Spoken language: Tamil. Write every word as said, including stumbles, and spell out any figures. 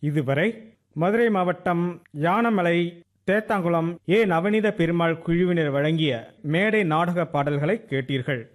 இதுவரை மதுரை மாவட்டம் யானமலை தேத்தாங்குளம் ஏ நவநீத பெருமாள் குழுவினர் வழங்கிய மேடை நாடக பாடல்களை கேட்டீர்கள்.